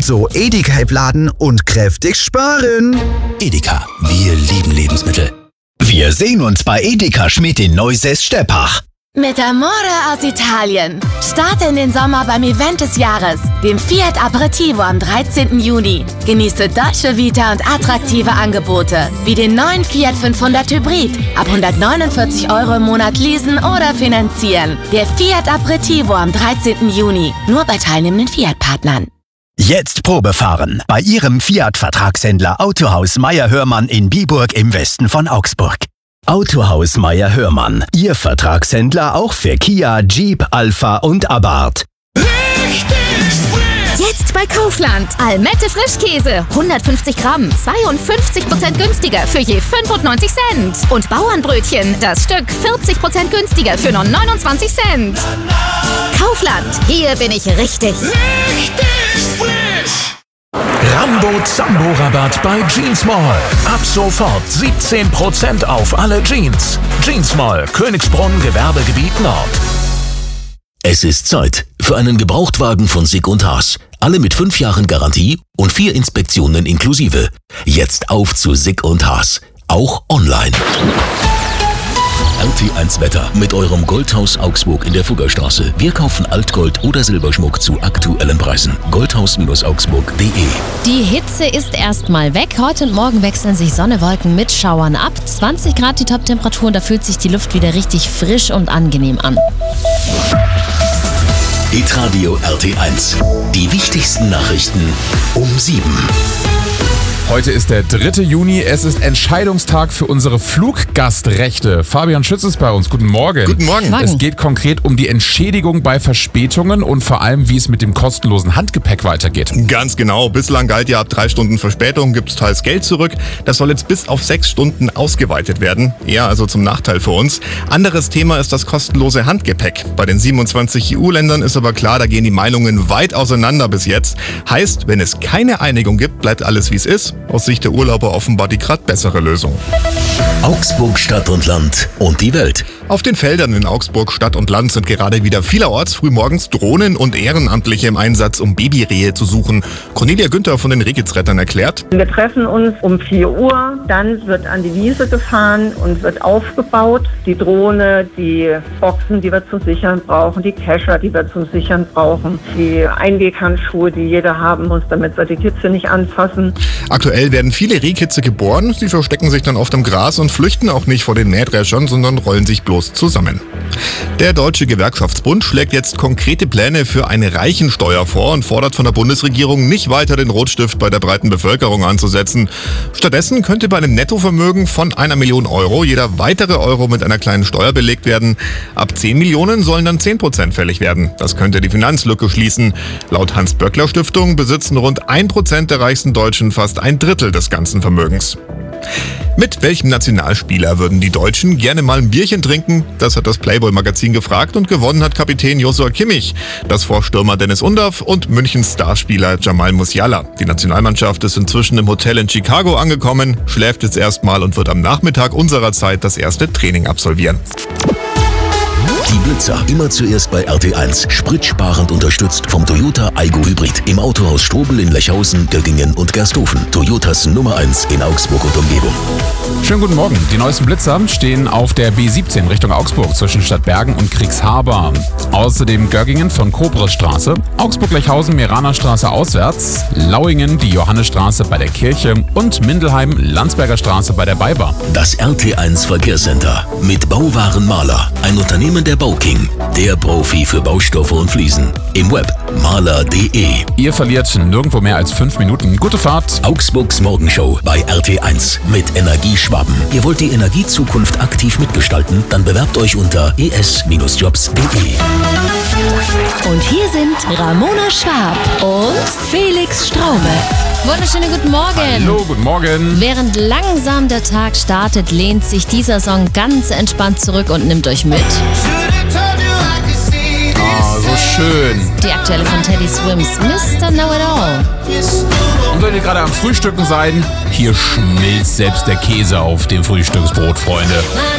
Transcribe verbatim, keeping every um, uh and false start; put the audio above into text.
Also Edeka laden und kräftig sparen. Edeka, wir lieben Lebensmittel. Wir sehen uns bei Edeka Schmidt in Neusäß-Steppach. Mit Amore aus Italien. Starte in den Sommer beim Event des Jahres, dem Fiat Aperitivo am dreizehnten Juni. Genieße Dolce Vita und attraktive Angebote, wie den neuen Fiat fünfhundert Hybrid. Ab hundertneunundvierzig Euro im Monat leasen oder finanzieren. Der Fiat Aperitivo am dreizehnten Juni. Nur bei teilnehmenden Fiat-Partnern. Jetzt Probefahren bei Ihrem Fiat-Vertragshändler Autohaus Meier-Hörmann in Biburg im Westen von Augsburg. Autohaus Meier-Hörmann, Ihr Vertragshändler auch für Kia, Jeep, Alpha und Abarth. Jetzt bei Kaufland. Almette Frischkäse. hundertfünfzig Gramm. zweiundfünfzig Prozent günstiger für je fünfundneunzig Cent. Und Bauernbrötchen. Das Stück vierzig Prozent günstiger für nur neunundzwanzig Cent. Kaufland. Hier bin ich richtig. Richtig frisch. Rambo Zambo Rabatt bei Jeans Mall. Ab sofort siebzehn Prozent auf alle Jeans. Jeans Mall, Königsbrunn, Gewerbegebiet Nord. Es ist Zeit für einen Gebrauchtwagen von Sick und Haas. Alle mit fünf Jahren Garantie und vier Inspektionen inklusive. Jetzt auf zu Sick und Haas. Auch online. R T eins Wetter mit eurem Goldhaus Augsburg in der Fuggerstraße. Wir kaufen Altgold oder Silberschmuck zu aktuellen Preisen. goldhaus augsburg punkt de. Die Hitze ist erstmal weg. Heute und morgen wechseln sich Sonne, Wolken mit Schauern ab. zwanzig Grad die Top-Temperatur und da fühlt sich die Luft wieder richtig frisch und angenehm an. Hitradio R T eins. Die wichtigsten Nachrichten um sieben. Heute ist der dritte Juni. Es ist Entscheidungstag für unsere Fluggastrechte. Fabian Schütz ist bei uns. Guten Morgen. Guten Morgen. Morgen. Es geht konkret um die Entschädigung bei Verspätungen und vor allem, wie es mit dem kostenlosen Handgepäck weitergeht. Ganz genau. Bislang galt ja, ab drei Stunden Verspätung gibt es teils Geld zurück. Das soll jetzt bis auf sechs Stunden ausgeweitet werden. Ja, also zum Nachteil für uns. Anderes Thema ist das kostenlose Handgepäck. Bei den siebenundzwanzig E U-Ländern ist aber klar, da gehen die Meinungen weit auseinander bis jetzt. Heißt, wenn es keine Einigung gibt, bleibt alles wie es ist. Aus Sicht der Urlauber offenbar die gerade bessere Lösung. Augsburg Stadt und Land und die Welt. Auf den Feldern in Augsburg Stadt und Land sind gerade wieder vielerorts frühmorgens Drohnen und Ehrenamtliche im Einsatz, um Babyrehe zu suchen. Cornelia Günther von den Rehkitzrettern erklärt: Wir treffen uns um vier Uhr, dann wird an die Wiese gefahren und wird aufgebaut. Die Drohne, die Boxen, die wir zum Sichern brauchen, die Kescher, die wir zum Sichern brauchen, die Einweghandschuhe, die jeder haben muss, damit wir die Kitze nicht anfassen. Aktuell werden viele Rehkitze geboren. Sie verstecken sich dann oft im Gras und flüchten auch nicht vor den Mähdreschern, sondern rollen sich bloß zusammen. Der Deutsche Gewerkschaftsbund schlägt jetzt konkrete Pläne für eine Reichensteuer vor und fordert von der Bundesregierung, nicht weiter den Rotstift bei der breiten Bevölkerung anzusetzen. Stattdessen könnte bei einem Nettovermögen von einer Million Euro jeder weitere Euro mit einer kleinen Steuer belegt werden. Ab zehn Millionen sollen dann zehn Prozent fällig werden. Das könnte die Finanzlücke schließen. Laut Hans-Böckler-Stiftung besitzen rund ein Prozent der reichsten Deutschen fast ein Drittel des ganzen Vermögens. Mit welchem Nationalspieler würden die Deutschen gerne mal ein Bierchen trinken? Das hat das Playboy-Magazin gefragt und gewonnen hat Kapitän Joshua Kimmich, das Vorstürmer Dennis Undaff und Münchens Starspieler Jamal Musiala. Die Nationalmannschaft ist inzwischen im Hotel in Chicago angekommen, schläft jetzt erstmal und wird am Nachmittag unserer Zeit das erste Training absolvieren. Die Blitzer immer zuerst bei R T eins. Spritsparend unterstützt vom Toyota Aygo Hybrid. Im Autohaus Strobel in Lechhausen, Göggingen und Gersthofen. Toyotas Nummer eins in Augsburg und Umgebung. Schönen guten Morgen. Die neuesten Blitzer stehen auf der B siebzehn Richtung Augsburg zwischen Stadtbergen und Kriegshaber. Außerdem Göggingen von Kobresstraße, Augsburg-Lechhausen, Meranerstraße auswärts, Lauingen die Johannesstraße bei der Kirche und Mindelheim Landsberger Straße bei der Beiber. Das R T eins Verkehrscenter mit Bauwaren Maler. Ein Unternehmen der Bauking. Der Profi für Baustoffe und Fliesen. Im Web maler punkt de. Ihr verliert nirgendwo mehr als fünf Minuten. Gute Fahrt. Augsburgs Morgenshow bei R T eins mit Energieschwaben. Ihr wollt die Energiezukunft aktiv mitgestalten? Dann bewerbt euch unter e s jobs punkt de. Und hier sind Ramona Schwab und Felix Straume. Wunderschönen guten Morgen. Hallo, guten Morgen. Während langsam der Tag startet, lehnt sich dieser Song ganz entspannt zurück und nimmt euch mit. Ah, so schön. Die aktuelle von Teddy Swims, Mister Know-It-All. Und wenn ihr gerade am Frühstücken seid, hier schmilzt selbst der Käse auf dem Frühstücksbrot, Freunde.